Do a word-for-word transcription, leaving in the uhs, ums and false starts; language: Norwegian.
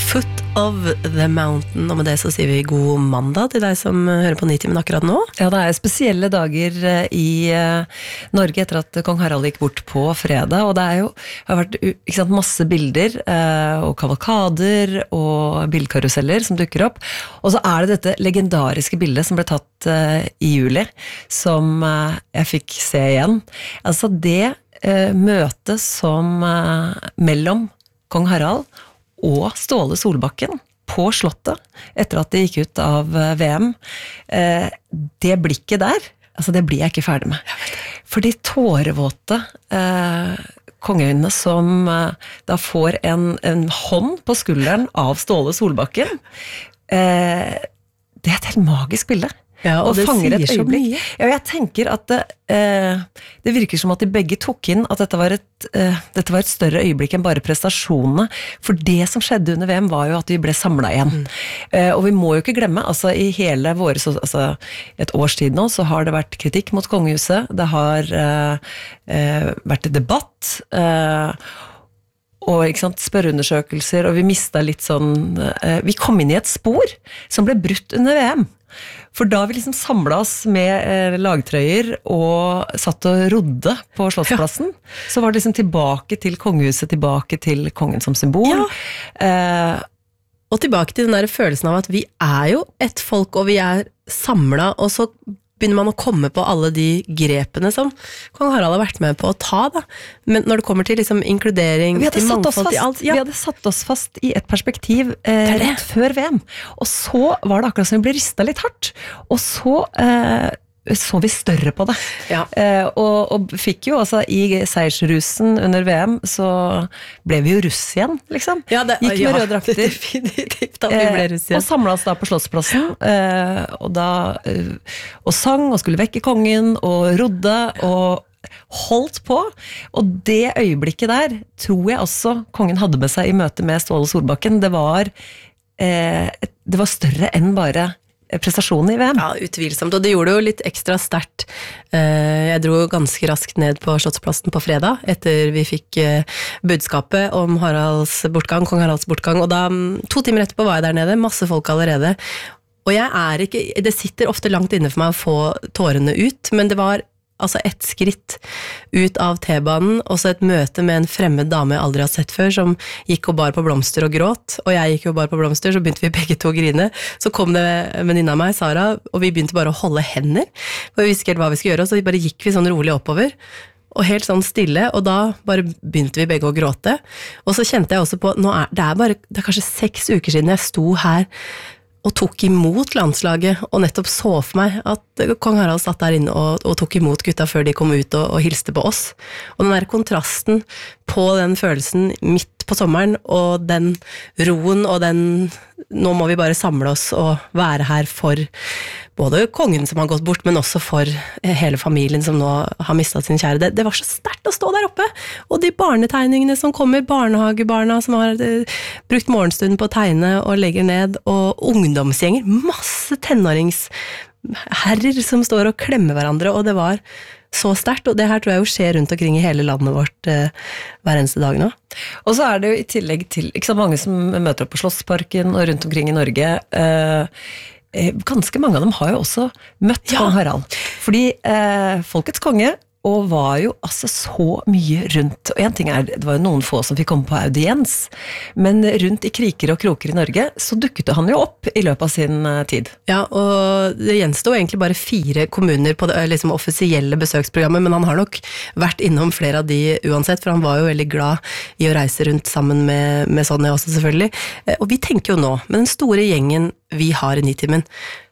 Foot of the Mountain, og med det så sier vi god mandag til deg som hører på Nitimen akkurat nå. Ja, det er spesielle dager i Norge etter at kong Harald gikk bort på fredag, og det er jo, har vært ikke sant, masse bilder og kavalkader og bildkaruseller som dukker opp, og så er det dette legendariske bildet som ble tatt i juli, som jeg fikk se igjen. Altså det møtet som mellom kong Harald og Ståle Solbakken på slottet, etter at de gikk ut av V M, eh, det blikket der, altså det blir jeg ikke ferdig med. For de tårevåte eh, kongeøynene som eh, da får en, en hånd på skulderen av Ståle Solbakken, eh, det er et helt magisk bilde. Ja, og, og det sier så mye. Ja, jeg tenker at det, eh, det virker som at de begge tok inn at dette var, et, eh, dette var et større øyeblikk enn bare prestasjonene, for det som skjedde under V M var jo at vi ble samlet igjen. Mm. Eh, og vi må jo ikke glemme, altså i hele våre, altså et års tid nå, så har det vært kritikk mot kongehuset, det har eh, eh, vært debatt, eh, og ikke sant, spørreundersøkelser, og vi mistet litt sånn, eh, vi kom inn i et spor som ble brutt under V M. For da vi liksom samlet oss med eh, lagtrøyer og satt og rodde på Slottsplassen, ja. Så var det liksom tilbake til kongehuset, tilbake til kongen som symbol. Ja. Eh, og tilbake til den der følelsen av at vi er jo et folk, og vi er samlet, og så begynner man å komme på alle de grepene som kong Harald har vært med på å ta, da. Men når det kommer til liksom inkludering, til mangfold, til alt, ja. Vi hadde satt oss fast i et perspektiv eh, rett før V M, og så var det akkurat som vi ble ristet litt hardt, og så eh, så vi større på det. Ja. Eh, og, og fikk jo, altså i seiersrusen under V M, så ble vi jo russ igjen, liksom. Ja, det, Gikk med ja, røde drakter. Definitivt at vi ble russ igjen. Eh, og samlet oss da på Slottsplassen, eh, og da, eh, og sang, og skulle vekke kongen, og rodde, og holdt på, og det øyeblikket der, tror jeg også kongen hadde med seg i møte med Ståle Solbakken. Det var, eh, det var større enn bare prestasjonen i V M. Ja, utvilsomt, og det gjorde jo litt ekstra sterkt. Jeg dro ganske raskt ned på Slottsplassen på fredag, etter vi fikk budskapet om Haralds bortgang, kong Haralds bortgang, og da, to timer etterpå var jeg der nede, masse folk allerede, og jeg er ikke, det sitter ofte langt inne for meg å få tårene ut, men det var altså ett skritt ut av T-banen, og så et møte med en fremmed dame jeg aldri har sett før, som gikk og bar på blomster og gråt, og jeg gikk og bar på blomster, så begynte vi begge to å grine. Så kom det en venninne av meg, Sara, og vi begynte bare å holde hender, for vi visste ikke helt hva vi skulle gjøre, så vi bare gikk vi sånn rolig oppover, og helt sånn stille, og da bare begynte vi begge å gråte. Og så kjente jeg også på, nå er, det er bare, det er kanskje seks uker siden jeg sto her, og tok imot landslaget, og nettopp så for meg at kong Harald satt der inne og, og tok imot gutta før de kom ut og, og hilste på oss. Og den der kontrasten på den følelsen midt på sommeren, og den roen og den, nå må vi bare samle oss og være her for både kongen som har gått bort, men også for hele familien som nå har mistet sin kjære. Det, det var så sterkt å stå der oppe, og de barnetegningene som kommer, barnehagebarna som har eh, brukt morgenstunden på å tegne og legger ned, og ungdomsgjenger, masse tenåringsherrer som står og klemmer hverandre, og det var så sterkt, og det her tror jeg jo skjer rundt omkring i hele landet vårt eh, hver eneste dag nå. Og så er det jo i tillegg til, ikke så mange som møter opp på Slottsparken og rundt omkring i Norge, eh, ganske mange av dem har jo også møtt ja. Kong Harald. Fordi eh, folkets konge, og var jo altså så mye rundt, og en ting er, det var jo noen få som fikk komme på audiens, men rundt i kriker og kroker i Norge, så dukket han jo opp i løpet av sin tid. Ja, og det gjenstod egentlig bare fire kommuner på det liksom, offisielle besøksprogrammet, men han har nok vært innom flere av de uansett, for han var jo veldig glad i å reise rundt sammen med, med Sonja også selvfølgelig. Og vi tenker jo nå, med den store gjengen vi har i Nitimen,